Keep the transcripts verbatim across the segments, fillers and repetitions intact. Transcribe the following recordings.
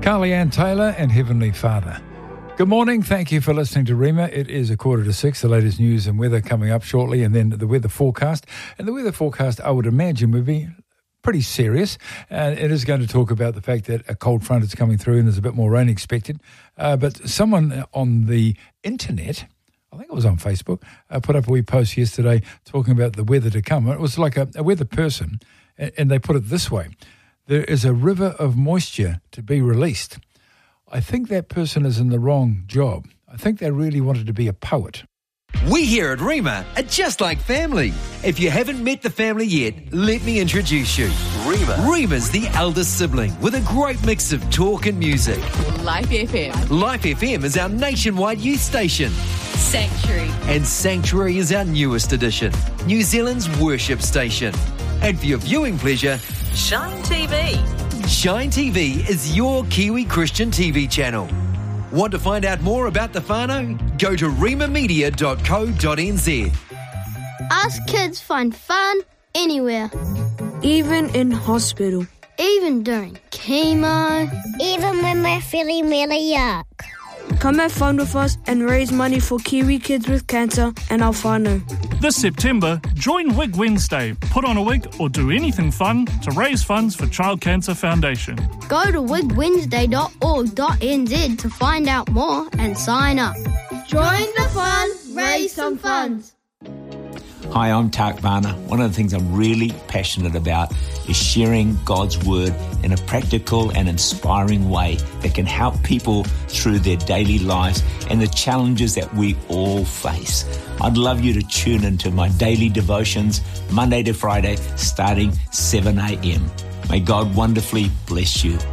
Carly Ann Taylor and Heavenly Father. Good morning. Thank you for listening to Rima. It is a quarter to six. The latest news and weather coming up shortly, and then the weather forecast. And the weather forecast, I would imagine, would be pretty serious. And it is going to talk about the fact that a cold front is coming through and there's a bit more rain expected. Uh, but someone on the internet, I think it was on Facebook, uh, put up a wee post yesterday talking about the weather to come. It was like a, a weather person, and, and they put it this way. There is a river of moisture to be released. I think that person is in the wrong job. I think they really wanted to be a poet. We here at Rima are just like family. If you haven't met the family yet, let me introduce you. Rima. Rima's the eldest sibling with a great mix of talk and music. Life F M. Life F M is our nationwide youth station. Sanctuary. And Sanctuary is our newest addition, New Zealand's worship station. And for your viewing pleasure, Shine T V. Shine T V is your Kiwi Christian T V channel. Want to find out more about the whānau? Go to rima media dot co dot n z. Us kids find fun anywhere. Even in hospital. Even during chemo. Even when we're feeling really yuck. Come have fun with us and raise money for Kiwi kids with cancer and our whānau. This September, join Wig Wednesday. Put on a wig or do anything fun to raise funds for Child Cancer Foundation. Go to wig wednesday dot org dot n z to find out more and sign up. Join the fun, raise some funds. Hi, I'm Tak Varna. One of the things I'm really passionate about is sharing God's Word in a practical and inspiring way that can help people through their daily lives and the challenges that we all face. I'd love you to tune into my daily devotions, Monday to Friday, starting seven a.m. May God wonderfully bless you.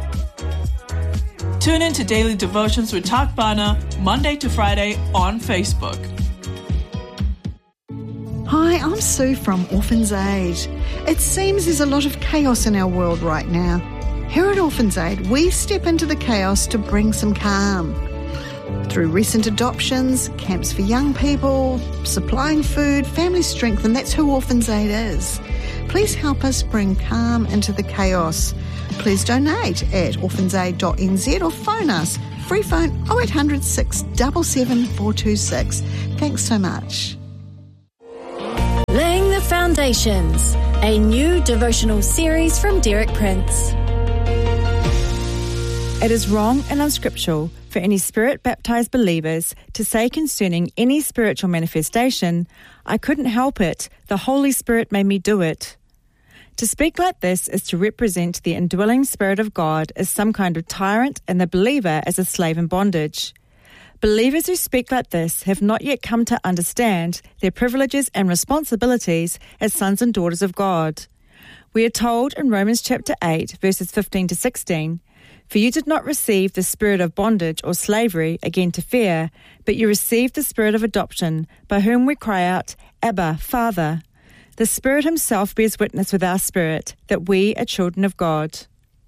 Tune in to Daily Devotions with Tak Varna, Monday to Friday on Facebook. Hi, I'm Sue from Orphans Aid. It seems there's a lot of chaos in our world right now. Here at Orphans Aid, we step into the chaos to bring some calm. Through recent adoptions, camps for young people, supplying food, family strength, and that's who Orphans Aid is. Please help us bring calm into the chaos. Please donate at orphans aid dot n z or phone us. Free phone oh eight hundred, six seven seven, four two six. Thanks so much. Laying the Foundations, a new devotional series from Derek Prince. It is wrong and unscriptural for any Spirit-baptized believers to say concerning any spiritual manifestation, I couldn't help it, the Holy Spirit made me do it. To speak like this is to represent the indwelling Spirit of God as some kind of tyrant and the believer as a slave in bondage. Believers who speak like this have not yet come to understand their privileges and responsibilities as sons and daughters of God. We are told in Romans chapter eight, verses fifteen to sixteen, For you did not receive the spirit of bondage or slavery again to fear, but you received the spirit of adoption, by whom we cry out, Abba, Father. The Spirit himself bears witness with our spirit that we are children of God.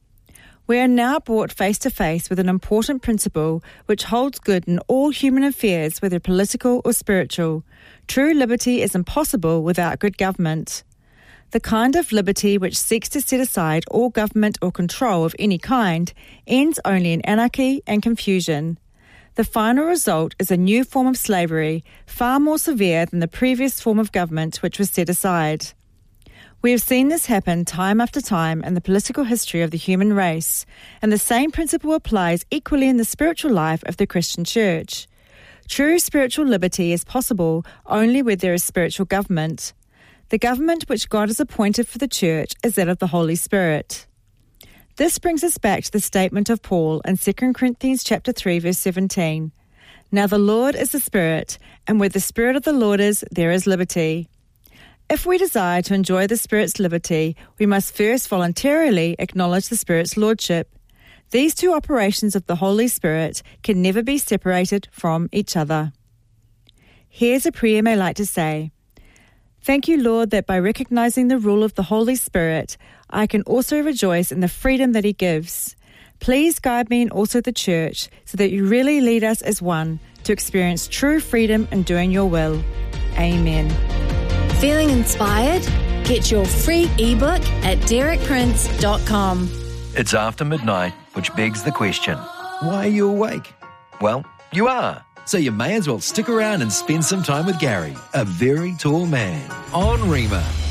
We are now brought face to face with an important principle which holds good in all human affairs, whether political or spiritual. True liberty is impossible without good government. The kind of liberty which seeks to set aside all government or control of any kind ends only in anarchy and confusion. The final result is a new form of slavery, far more severe than the previous form of government which was set aside. We have seen this happen time after time in the political history of the human race, and the same principle applies equally in the spiritual life of the Christian Church. True spiritual liberty is possible only where there is spiritual government. The government which God has appointed for the Church is that of the Holy Spirit. This brings us back to the statement of Paul in Second Corinthians chapter three, verse seventeen. Now the Lord is the Spirit, and where the Spirit of the Lord is, there is liberty. If we desire to enjoy the Spirit's liberty, we must first voluntarily acknowledge the Spirit's lordship. These two operations of the Holy Spirit can never be separated from each other. Here's a prayer may like to say. Thank you, Lord, that by recognizing the rule of the Holy Spirit, I can also rejoice in the freedom that He gives. Please guide me and also the Church so that you really lead us as one to experience true freedom in doing your will. Amen. Feeling inspired? Get your free ebook at derek prince dot com. It's after midnight, which begs the question, why are you awake? Well, you are. So you may as well stick around and spend some time with Gary, a very tall man, on Rima.